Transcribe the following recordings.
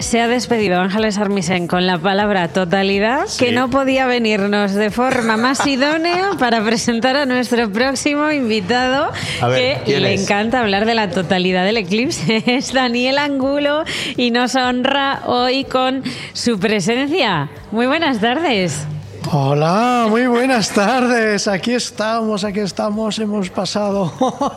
Se ha despedido Ángeles Armisen con la palabra totalidad, que no podía venirnos de forma más idónea para presentar a nuestro próximo invitado, que le encanta hablar de la totalidad del eclipse. Es Daniel Angulo y nos honra hoy con su presencia. Muy buenas tardes. Hola, muy buenas tardes. Aquí estamos. Hemos pasado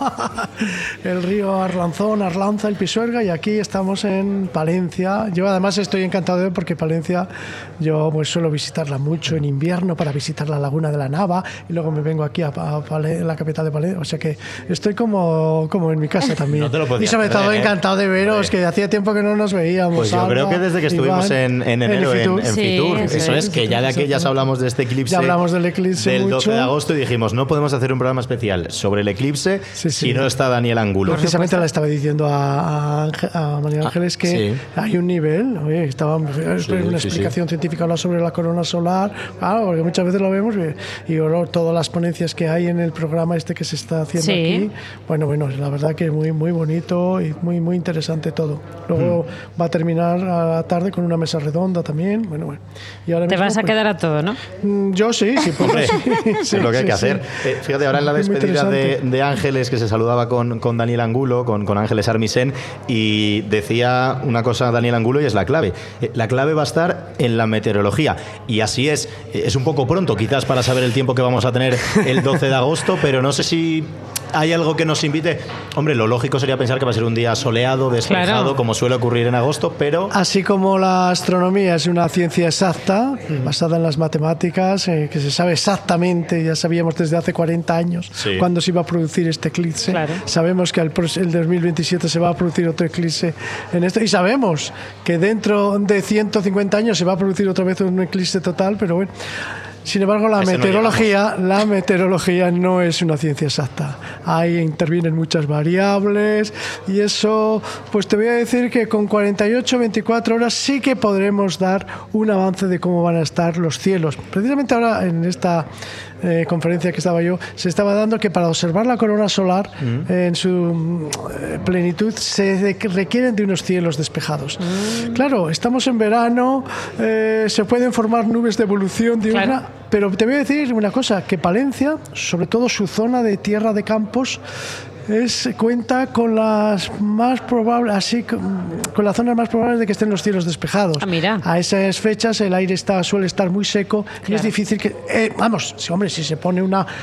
el río Arlanza, el Pisuerga, y aquí estamos en Palencia. Yo además estoy encantado de ver porque Palencia yo pues suelo visitarla mucho en invierno para visitar la laguna de la Nava y luego me vengo aquí a la capital de Palencia. O sea que estoy como en mi casa también. No te lo podía y sobre todo encantado de veros, que hacía tiempo que no nos veíamos. Pues yo creo que desde que estuvimos en enero en Fitur, eso es, que ya de aquellas hablamos de este eclipse. Ya hablamos del eclipse del 12 mucho. de agosto y dijimos, no podemos hacer un programa especial sobre el eclipse si no está Daniel Angulo. Precisamente le estaba diciendo a María Ángeles que hay un nivel. Oye, estaba una explicación científica habla sobre la corona solar, claro, porque muchas veces lo vemos y todas las ponencias que hay en el programa que se está haciendo aquí. Bueno, la verdad que muy muy bonito y muy muy interesante todo. Luego va a terminar a la tarde con una mesa redonda también. Bueno. Y ahora te mismo, vas a quedar a todo, ¿no? Yo sí, Hombre, es lo que hay que hacer. Fíjate, ahora en la despedida de Ángeles, que se saludaba con Daniel Angulo, con Ángeles Armisen, y decía una cosa Daniel Angulo y es la clave. La clave va a estar en la meteorología. Y así es un poco pronto quizás para saber el tiempo que vamos a tener el 12 de agosto, pero no sé si hay algo que nos invite. Hombre, lo lógico sería pensar que va a ser un día soleado, despejado, como suele ocurrir en agosto, pero... Así como la astronomía es una ciencia exacta, basada en las matemáticas, que se sabe exactamente, ya sabíamos desde hace 40 años cuándo se iba a producir este eclipse. Sabemos que el 2027 se va a producir otro eclipse en esto, y sabemos que dentro de 150 años se va a producir otra vez un eclipse total, pero bueno. Sin embargo, la meteorología no es una ciencia exacta. Ahí intervienen muchas variables y eso, pues te voy a decir que con 48, 24 horas sí que podremos dar un avance de cómo van a estar los cielos. Precisamente ahora en esta conferencia que estaba yo, se estaba dando que para observar la corona solar en su plenitud se requieren de unos cielos despejados. Claro, estamos en verano, se pueden formar nubes de evolución diurna, pero te voy a decir una cosa, que Palencia, sobre todo su zona de tierra de campos, cuenta con las más probables, con las zonas más probables de que estén los cielos despejados. Mira. A esas fechas el aire suele estar muy seco y es difícil que, si se pone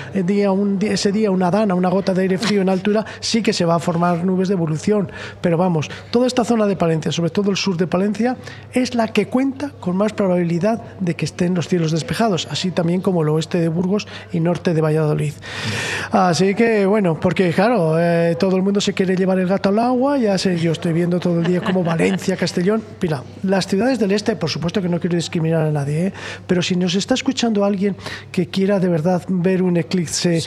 ese día una dana, una gota de aire frío en altura, sí que se va a formar nubes de evolución. Pero vamos, toda esta zona de Palencia, sobre todo el sur de Palencia, es la que cuenta con más probabilidad de que estén los cielos despejados, así también como el oeste de Burgos y norte de Valladolid. Así que bueno, porque claro, todo el mundo se quiere llevar el gato al agua. Yo estoy viendo todo el día como Valencia, Castellón. Mira, las ciudades del este, por supuesto que no quiero discriminar a nadie, pero si nos está escuchando alguien que quiera de verdad ver un eclipse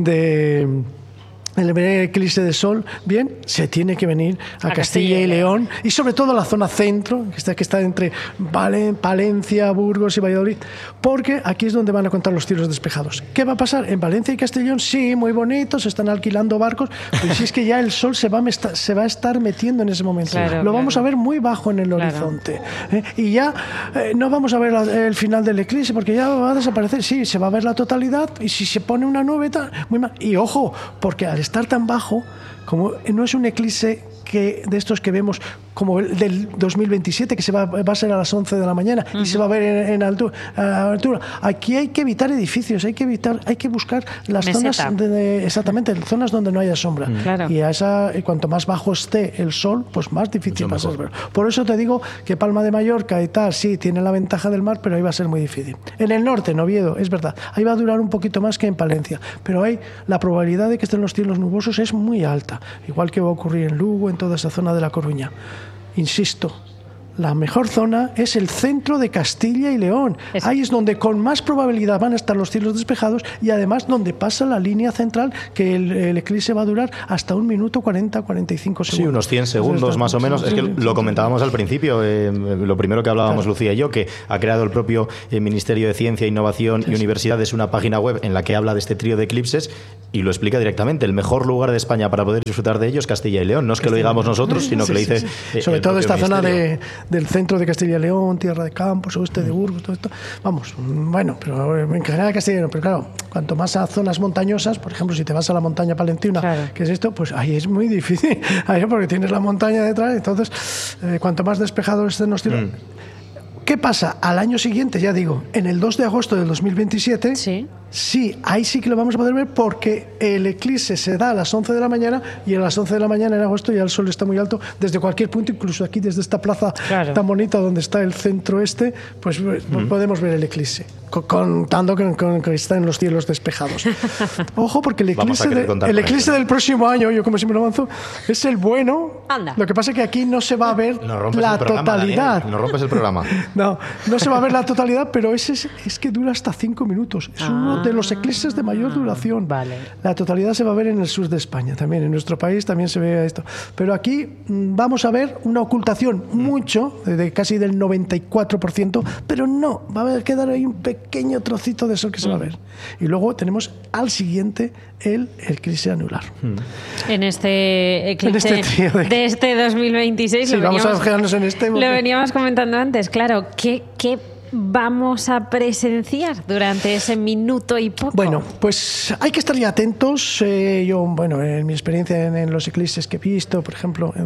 el eclipse de sol, bien, se tiene que venir a Castilla y León y sobre todo a la zona centro, que está entre Palencia, Burgos y Valladolid, porque aquí es donde van a contar los cielos despejados. ¿Qué va a pasar? En Valencia y Castellón, sí, muy bonito, se están alquilando barcos, pero si es que ya el sol se va a estar metiendo en ese momento. Lo vamos a ver muy bajo en el horizonte. Y ya no vamos a ver el final del eclipse, porque ya va a desaparecer. Sí, se va a ver la totalidad y si se pone una nube, muy mal. Y ojo, porque al estar tan bajo, como no es un eclipse de estos que vemos como el del 2027, que va a ser a las 11 de la mañana y se va a ver en altura. Aquí hay que evitar edificios, hay que buscar las zonas exactamente, zonas donde no haya sombra. Y cuanto más bajo esté el sol, pues más difícil va a ser. Por eso te digo que Palma de Mallorca y tal, sí, tiene la ventaja del mar, pero ahí va a ser muy difícil. En el norte, en Oviedo, es verdad, ahí va a durar un poquito más que en Palencia, pero ahí la probabilidad de que estén los cielos nubosos es muy alta, igual que va a ocurrir en Lugo, en toda esa zona de La Coruña. Insisto, la mejor zona es el centro de Castilla y León. Ahí es donde con más probabilidad van a estar los cielos despejados y además donde pasa la línea central, que el eclipse va a durar hasta 1 minuto 40-45 segundos. Sí, unos 100 segundos más o menos. Es que lo comentábamos al principio, lo primero que hablábamos Lucía y yo, que ha creado el propio Ministerio de Ciencia, Innovación y Universidades una página web en la que habla de este trío de eclipses y lo explica directamente. El mejor lugar de España para poder disfrutar de ellos es Castilla y León. No es que lo digamos nosotros, sino que lo dice sobre todo esta zona del centro de Castilla y León, Tierra de Campos, oeste de Burgos, todo esto. Vamos, bueno, pero en general castellano, pero claro, cuanto más a zonas montañosas, por ejemplo, si te vas a la montaña palentina, que es esto, pues ahí es muy difícil, ahí porque tienes la montaña detrás, entonces cuanto más despejado estén los cielos. ¿Qué pasa? Al año siguiente, ya digo, en el 2 de agosto del 2027, sí, ahí sí que lo vamos a poder ver porque el eclipse se da a las 11 de la mañana y a las 11 de la mañana en agosto ya el sol está muy alto desde cualquier punto, incluso aquí desde esta plaza tan bonita donde está el centro pues podemos ver el eclipse, contando con que está en los cielos despejados. Ojo, porque el eclipse del próximo año, yo como siempre lo avanzo, es el bueno. Anda. Lo que pasa es que aquí no se va a ver la totalidad. Daniel, no rompes el programa. No se va a ver la totalidad, pero es que dura hasta 5 minutos. Es uno de los eclipses de mayor duración. Vale. La totalidad se va a ver en el sur de España, también en nuestro país también se ve esto. Pero aquí vamos a ver una ocultación mucho, de casi del 94%, pero no, va a quedar ahí un pequeño trocito de sol que se va a ver. Y luego tenemos al siguiente el eclipse anular. En este eclipse de este 2026 sí, vamos a fijarnos en este. Lo veníamos comentando antes, claro, ¿qué vamos a presenciar durante ese minuto y poco? Bueno, pues hay que estar ya atentos. Yo, bueno, en mi experiencia en los eclipses que he visto, por ejemplo,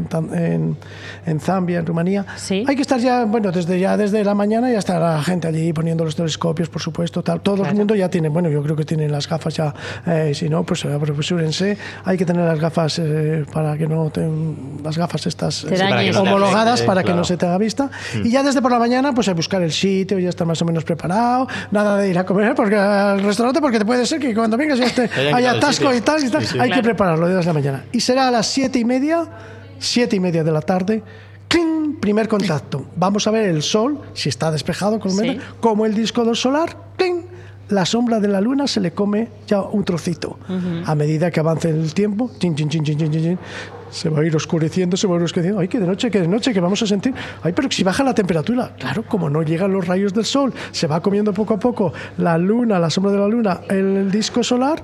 en Zambia, en Rumanía, hay que estar ya, bueno, desde la mañana ya está la gente allí poniendo los telescopios, por supuesto, tal. Todo el mundo ya tiene, bueno, yo creo que tienen las gafas ya, si no, pues apresúrense. Hay que tener las gafas para que no las gafas estas homologadas para que no se te haga vista. Y ya desde por la mañana, pues a buscar el sitio, ya está más o menos preparado, nada de ir a comer porque al restaurante, porque te puede ser que cuando vengas ya haya atasco y tal, hay que prepararlo desde la mañana. Y será a las 7:30 de la tarde. ¡Cling! Primer contacto. Vamos a ver el sol, si está despejado, como el disco solar. ¡Cling! La sombra de la luna se le come ya un trocito. A medida que avance el tiempo, chin, chin, chin, chin, chin, chin, se va a ir oscureciendo. Ay, que de noche, que vamos a sentir. Ay, pero si baja la temperatura. Claro, como no llegan los rayos del sol, se va comiendo poco a poco la luna, la sombra de la luna, el disco solar.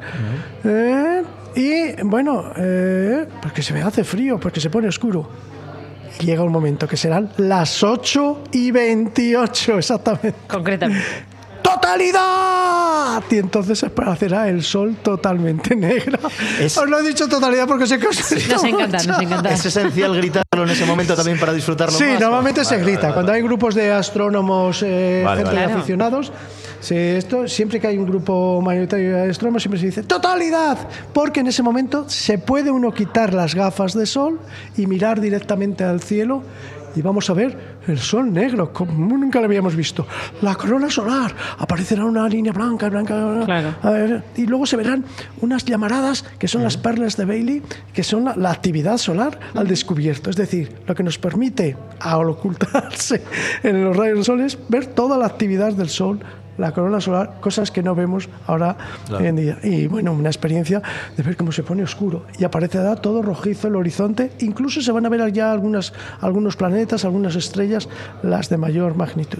Y bueno, porque se me hace frío, porque se pone oscuro. Y llega un momento que serán las 8:28, exactamente. Concretamente. ¡Totalidad! Y entonces aparecerá el sol totalmente negro. Os lo he dicho totalidad porque sé que nos encanta. Es esencial gritarlo en ese momento también para disfrutarlo más. Sí, normalmente se grita. Cuando hay grupos de astrónomos, gente de aficionados, siempre que hay un grupo mayoritario de astrónomos, siempre se dice ¡totalidad! Porque en ese momento se puede uno quitar las gafas de sol y mirar directamente al cielo. Y vamos a ver el sol negro, como nunca lo habíamos visto. La corona solar, aparecerá una línea blanca. Claro. Y luego se verán unas llamaradas que son las perlas de Bailey, que son la actividad solar al descubierto. Es decir, lo que nos permite, al ocultarse en los rayos del sol, es ver toda la actividad del sol, la corona solar, cosas que no vemos ahora hoy en día. Y bueno, una experiencia de ver cómo se pone oscuro y aparecerá todo rojizo el horizonte. Incluso se van a ver ya algunos planetas, algunas estrellas, las de mayor magnitud.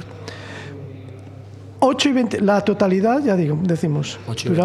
8:20, la totalidad, ya digo, decimos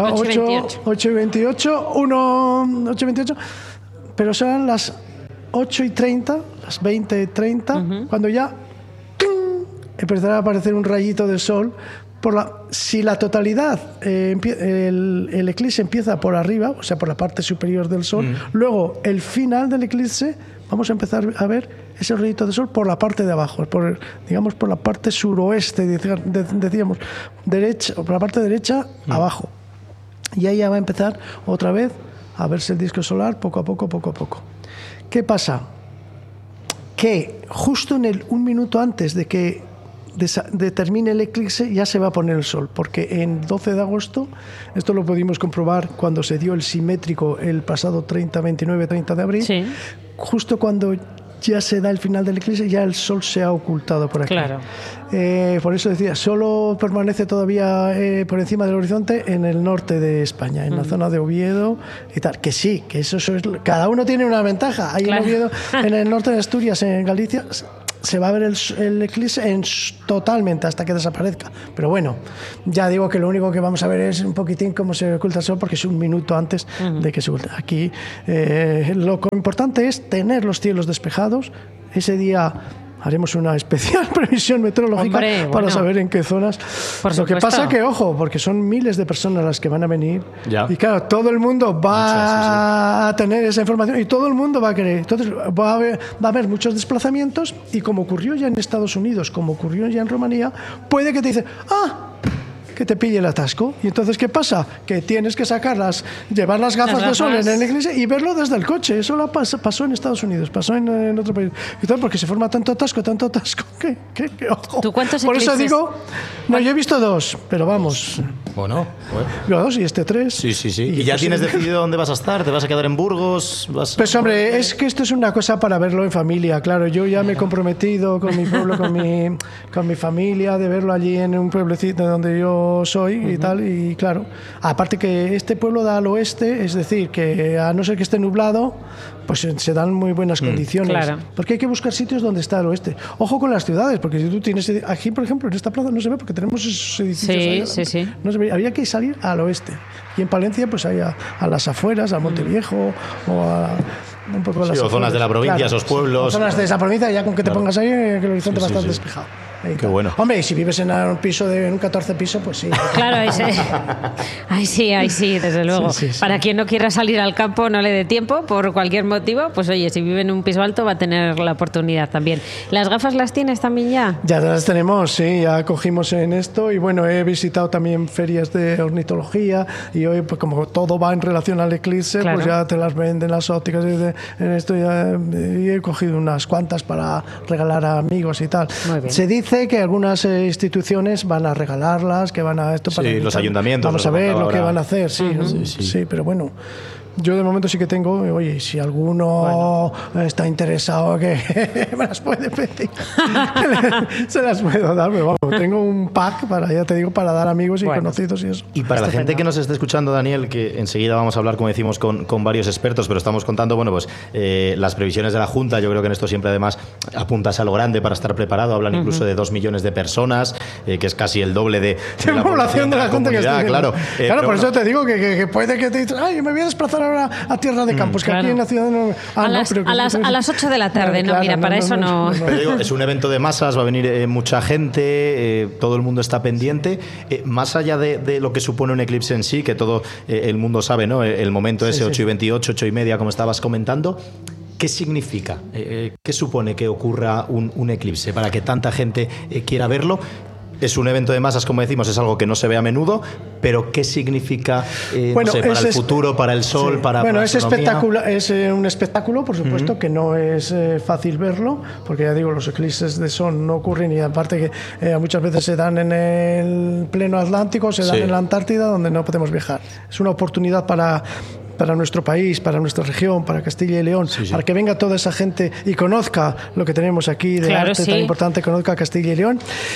8:28, pero serán las 8:30, las 20:30, cuando ya empezará a aparecer un rayito de sol. Si la totalidad, el eclipse empieza por arriba, o sea, por la parte superior del sol, luego el final del eclipse, vamos a empezar a ver ese rayito de sol por la parte de abajo, por la parte suroeste, decíamos, derecha, o por la parte derecha, abajo. Y ahí ya va a empezar otra vez a verse el disco solar poco a poco. ¿Qué pasa? Que justo un minuto antes de que termine el eclipse ya se va a poner el sol, porque en 12 de agosto, esto lo pudimos comprobar cuando se dio el simétrico el pasado 29-30 de abril, justo cuando ya se da el final del eclipse, ya el sol se ha ocultado por aquí. Claro. Por eso decía, solo permanece todavía por encima del horizonte en el norte de España, en la zona de Oviedo y tal. Que sí, que eso es, cada uno tiene una ventaja. Hay en Oviedo, en el norte de Asturias, en Galicia, se va a ver el eclipse totalmente hasta que desaparezca. Pero bueno, ya digo que lo único que vamos a ver es un poquitín cómo se oculta el sol, porque es un minuto antes de que se oculte. Aquí lo importante es tener los cielos despejados. Ese día haremos una especial previsión meteorológica para saber en qué zonas. Lo que pasa que, ojo, porque son miles de personas las que van a venir y claro, todo el mundo va a tener esa información y todo el mundo va a querer. Entonces va a haber muchos desplazamientos y como ocurrió ya en Estados Unidos, como ocurrió ya en Rumanía, puede que te dicen, que te pille el atasco. Y entonces, ¿qué pasa? Que tienes que llevar las gafas de sol en la iglesia y verlo desde el coche. Eso pasó en Estados Unidos, pasó en otro país. Y todo porque se forma tanto atasco, que ojo. ¿Tú cuántos Por eso digo, yo he visto 2, pero vamos. Bueno. Yo 2 y 3. Sí. ¿Y ya tienes decidido dónde vas a estar? ¿Te vas a quedar en Burgos? Pues hombre, es que esto es una cosa para verlo en familia. Claro, yo ya me he comprometido con mi pueblo, con mi familia, de verlo allí en un pueblecito donde yo soy y tal, y claro, aparte que este pueblo da al oeste, es decir, que a no ser que esté nublado, pues se dan muy buenas condiciones, claro. Porque hay que buscar sitios donde está el oeste. Ojo con las ciudades, porque si tú tienes aquí, por ejemplo, en esta plaza no se ve porque tenemos esos edificios sí. No se ve, habría que salir al oeste, y en Palencia pues hay a las afueras, a Montelviejo o a un poco las afueras, zonas de la provincia, esos pueblos. O zonas de esa provincia, ya con que te pongas ahí, que el horizonte va a estar despejado. Qué bueno. Hombre, y si vives en un piso en un 14 piso, pues sí. Claro, ahí sí, desde luego. Sí. Para quien no quiera salir al campo, no le dé tiempo por cualquier motivo, pues oye, si vive en un piso alto va a tener la oportunidad también. ¿Las gafas las tienes también ya? Ya las tenemos, sí, ya cogimos en esto y bueno, he visitado también ferias de ornitología y hoy, pues como todo va en relación al eclipse, pues ya te las venden las ópticas en esto y he cogido unas cuantas para regalar a amigos y tal. Muy bien. Se dice que algunas instituciones van a regalarlas, que van a esto para los ayuntamientos. Vamos a ver lo que van a hacer, sí, pero bueno. Yo de momento sí que tengo, oye, si alguno está interesado que me las puede pedir, se las puedo dar, pero vamos, tengo un pack para dar amigos y conocidos y eso. Y para la gente que nos esté escuchando, Daniel, que enseguida vamos a hablar, como decimos, con varios expertos, pero estamos contando, las previsiones de la Junta. Yo creo que en esto siempre además apuntas a lo grande para estar preparado. Hablan incluso de 2 millones de personas, que es casi el doble de la población de la Junta que está. Claro, por eso te digo que puede que te digas, ay, me voy a desplazar ahora a tierra de campos, que aquí en la ciudad no... a las 8 de la tarde, para eso no... Pero digo, es un evento de masas, va a venir mucha gente, todo el mundo está pendiente. Más allá de lo que supone un eclipse en sí, que todo el mundo sabe, ¿no? El momento ese, 8:28, 8:30, como estabas comentando, ¿qué significa? ¿Qué supone que ocurra un eclipse para que tanta gente quiera verlo? Es un evento de masas, como decimos, es algo que no se ve a menudo, pero ¿qué significa para el futuro, para el sol, para la astronomía? Es un espectáculo, por supuesto, que no es fácil verlo, porque ya digo, los eclipses de sol no ocurren y aparte que muchas veces se dan en el pleno Atlántico, se dan en la Antártida, donde no podemos viajar. Es una oportunidad para nuestro país, para nuestra región, para Castilla y León, para que venga toda esa gente y conozca lo que tenemos aquí de arte tan importante, conozca Castilla y León.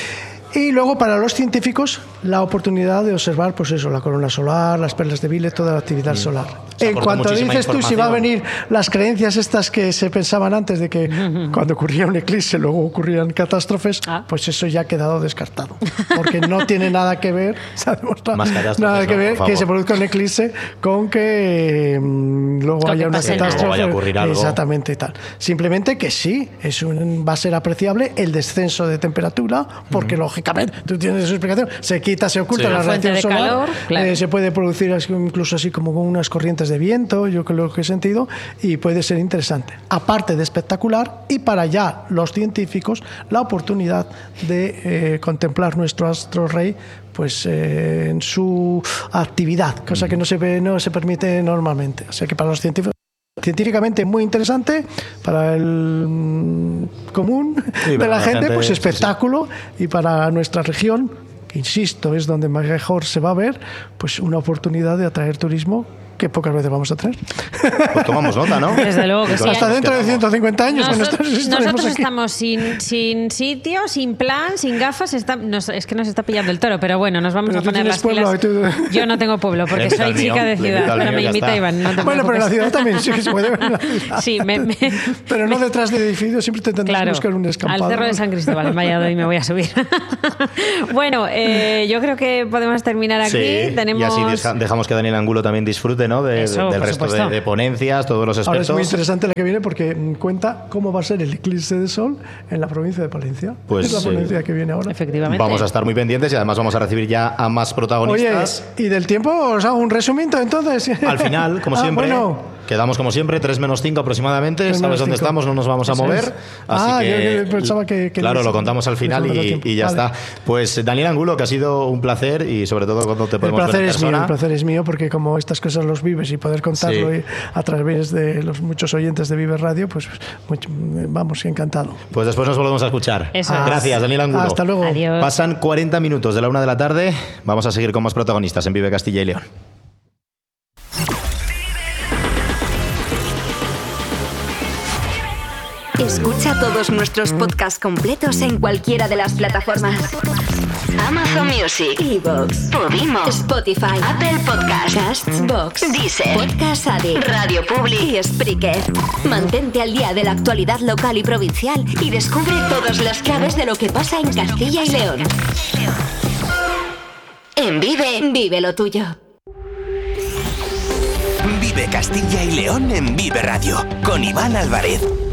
Y luego para los científicos la oportunidad de observar pues eso, la corona solar, las perlas de Vile, toda la actividad solar. En cuanto dices tú si va a venir las creencias estas que se pensaban antes de que cuando ocurría un eclipse luego ocurrían catástrofes, pues eso ya ha quedado descartado, porque no tiene nada que ver, se ha demostrado nada que ver que se produzca un eclipse con que luego haya una catástrofe, vaya a ocurrir algo. Exactamente y tal. Simplemente que sí, va a ser apreciable el descenso de temperatura, porque lógicamente tú tienes su explicación, se quita, se oculta la radiación solar, calor, claro. Se puede producir incluso así como con unas corrientes de viento, yo creo que he sentido, y puede ser interesante. Aparte de espectacular, y para ya los científicos, la oportunidad de contemplar nuestro astro rey pues en su actividad, cosa que no se permite normalmente. O sea que para los científicamente muy interesante, para el común de la gente, pues espectáculo, y para nuestra región, que insisto, es donde mejor se va a ver, pues una oportunidad de atraer turismo que pocas veces vamos a tener. Pues tomamos nota, ¿no? Desde luego que sí. Hasta dentro de 150 años. Nosotros estamos sin sitio, sin plan, sin gafas. Es que nos está pillando el toro, pero bueno, nos vamos a poner las pilas. Yo no tengo pueblo, porque soy chica de ciudad, pero me invita Iván. Bueno, pero en la ciudad también sí que se puede ver en la ciudad. Sí, pero no detrás de edificios, siempre te tendrás que buscar un escampado. Al Cerro de San Cristóbal, en Valladolid me voy a subir. Bueno, yo creo que podemos terminar aquí. Y así dejamos que Daniel Angulo también disfrute disfrute, ¿no? Del resto de ponencias, todos los expertos. Ahora es muy interesante la que viene porque cuenta cómo va a ser el eclipse de sol en la provincia de Palencia. Pues, es la ponencia que viene ahora. Efectivamente. Vamos a estar muy pendientes y además vamos a recibir ya a más protagonistas. Oye, ¿y del tiempo os hago un resumito entonces? Al final, como siempre, quedamos como siempre, 3:05 aproximadamente. Sabes dónde estamos, no nos vamos a mover. Así que, yo pensaba que claro, lo contamos al final y ya está. Pues Daniel Angulo, que ha sido un placer y sobre todo cuando te podemos ver en persona. El placer es mío porque como estas cosas los vives y poder contarlo a través de los muchos oyentes de Vive Radio, pues vamos, encantado. Pues después nos volvemos a escuchar. Gracias, Daniel Angulo. Hasta luego. Adiós. Pasan 40 minutos de la 1 de la tarde. Vamos a seguir con más protagonistas en Vive Castilla y León. Escucha todos nuestros podcasts completos en cualquiera de las plataformas: Amazon Music, iVoox, Podimo, Spotify, Apple Podcasts, Castbox, Deezer, Podcast Addict, Radio Public y Spreaker. Mantente al día de la actualidad local y provincial y descubre todas las claves de lo que pasa en Castilla y León. En vive lo tuyo. Vive Castilla y León en Vive Radio con Iván Álvarez.